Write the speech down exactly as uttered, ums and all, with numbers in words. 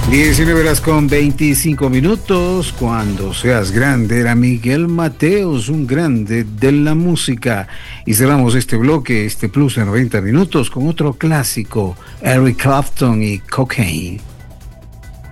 diecinueve horas con veinticinco minutos. Cuando seas grande era Miguel Mateos, un grande de la música. Y cerramos este bloque, este plus de noventa minutos, con otro clásico, Eric Clapton y Cocaine.